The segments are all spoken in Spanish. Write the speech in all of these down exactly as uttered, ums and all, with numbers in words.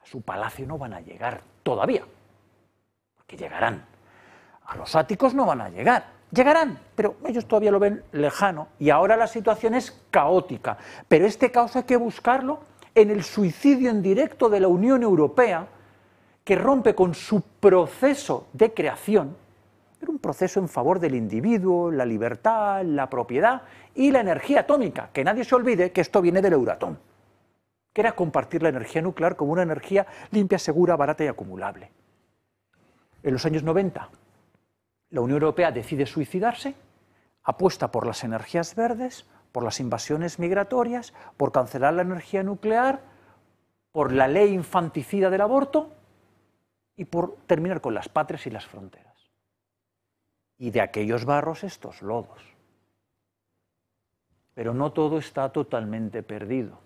su palacio no van a llegar todavía, porque llegarán. A los áticos no van a llegar, llegarán, pero ellos todavía lo ven lejano y ahora la situación es caótica. Pero este caos hay que buscarlo en el suicidio en directo de la Unión Europea, que rompe con su proceso de creación, era un proceso en favor del individuo, la libertad, la propiedad y la energía atómica, que nadie se olvide que esto viene del Euratom, que era compartir la energía nuclear como una energía limpia, segura, barata y acumulable. En los años noventa, la Unión Europea decide suicidarse, apuesta por las energías verdes, por las invasiones migratorias, por cancelar la energía nuclear, por la ley infanticida del aborto y por terminar con las patrias y las fronteras. Y de aquellos barros estos lodos. Pero no todo está totalmente perdido.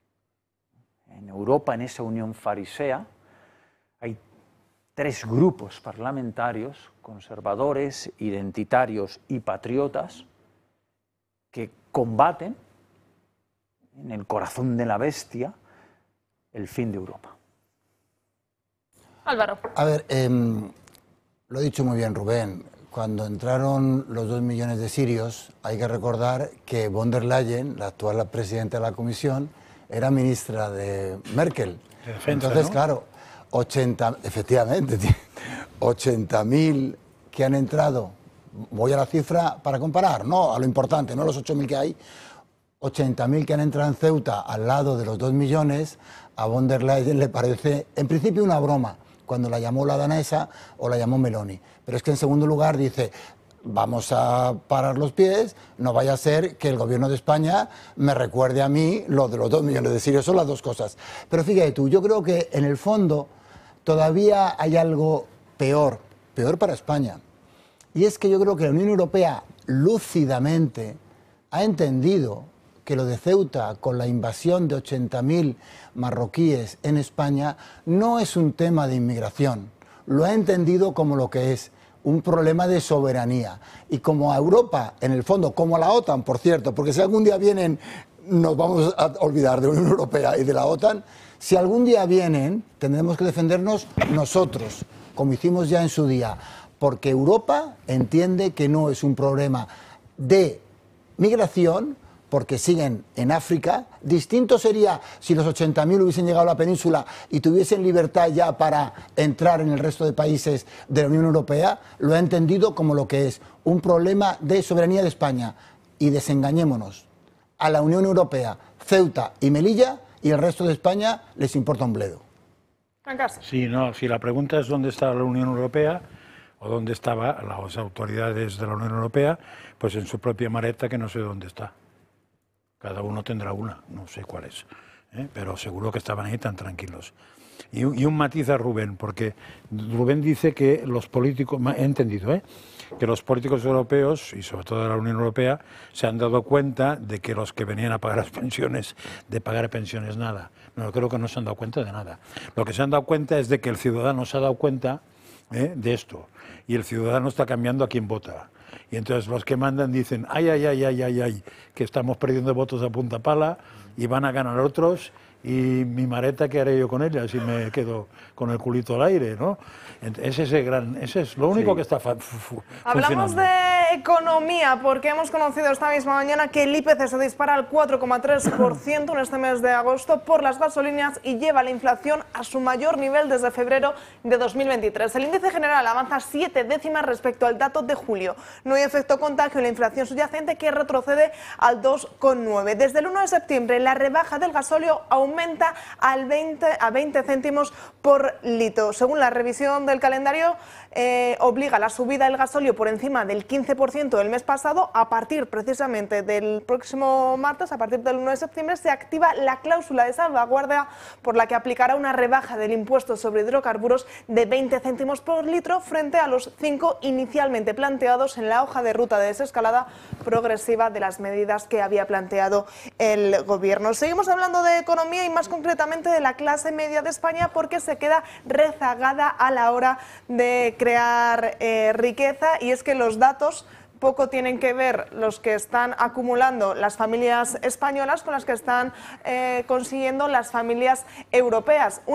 En Europa, en esa unión farisea, hay tres grupos parlamentarios, conservadores, identitarios y patriotas, que combaten en el corazón de la bestia el fin de Europa. Álvaro. A ver, eh, lo ha dicho muy bien Rubén. Cuando entraron los dos millones de sirios, hay que recordar que von der Leyen, la actual presidenta de la Comisión, era ministra de Merkel. De defensa, Entonces, ¿no? claro, ochenta, efectivamente, ochenta mil que han entrado, voy a la cifra para comparar, no a lo importante, no a los ocho mil que hay, ochenta mil que han entrado en Ceuta al lado de los dos millones, a von der Leyen le parece, en principio, una broma, cuando la llamó la danesa o la llamó Meloni. Pero es que en segundo lugar dice, vamos a parar los pies, no vaya a ser que el gobierno de España me recuerde a mí lo de los dos millones de sirios, son las dos cosas. Pero fíjate tú, yo creo que en el fondo todavía hay algo peor, peor para España. Y es que yo creo que la Unión Europea lúcidamente ha entendido que lo de Ceuta, con la invasión de ochenta mil marroquíes en España, no es un tema de inmigración. Lo ha entendido como lo que es, un problema de soberanía. Y como a Europa, en el fondo, como a la OTAN, por cierto, porque si algún día vienen, nos vamos a olvidar de la Unión Europea y de la OTAN, si algún día vienen, tendremos que defendernos nosotros, como hicimos ya en su día, porque Europa entiende que no es un problema de migración, porque siguen en África. Distinto sería si los ochenta mil hubiesen llegado a la península y tuviesen libertad ya para entrar en el resto de países de la Unión Europea. Lo ha entendido como lo que es un problema de soberanía de España. Y desengañémonos, a la Unión Europea, Ceuta y Melilla, y el resto de España les importa un bledo. Sí, no, si la pregunta es dónde está la Unión Europea o dónde estaban las autoridades de la Unión Europea, pues en su propia maleta, que no sé dónde está. Cada uno tendrá una, no sé cuál es, ¿eh? Pero seguro que estaban ahí tan tranquilos. Y, y un matiz a Rubén, porque Rubén dice que los políticos, he entendido, ¿eh? que los políticos europeos, y sobre todo de la Unión Europea, se han dado cuenta de que los que venían a pagar las pensiones, de pagar pensiones nada. No, creo que no se han dado cuenta de nada. Lo que se han dado cuenta es de que el ciudadano se ha dado cuenta, ¿eh? de esto, y el ciudadano está cambiando a quien vota. Y entonces los que mandan dicen, ay, ay, ay, ay, ay, ay, que estamos perdiendo votos a punta pala y van a ganar otros, y mi maleta, ¿qué haré yo con ella si me quedo con el culito al aire, ¿no? Ese es, el gran, ese es lo único sí. que está fu fu Hablamos funcionando. de economía, porque hemos conocido esta misma mañana que el I P C se dispara al cuatro coma tres por ciento en este mes de agosto por las gasolinas y lleva la inflación a su mayor nivel desde febrero de dos mil veintitrés. El índice general avanza siete décimas respecto al dato de julio. No hay efecto contagio en la inflación subyacente, que retrocede al dos coma nueve. Desde el uno de septiembre, la rebaja del gasóleo aumenta al veinte, a veinte céntimos por litro. Según la revisión del calendario, eh, obliga la subida del gasóleo por encima del quince por ciento del mes pasado. A partir precisamente del próximo martes, a partir del uno de septiembre, se activa la cláusula de salvaguardia por la que aplicará una rebaja del impuesto sobre hidrocarburos de veinte céntimos por litro frente a los cinco inicialmente planteados en la hoja de ruta de desescalada progresiva de las medidas que había planteado el gobierno. Seguimos hablando de economía y más concretamente de la clase media de España, porque se queda rezagada a la hora de crear eh, riqueza, y es que los datos poco tienen que ver los que están acumulando las familias españolas con las que están eh, consiguiendo las familias europeas.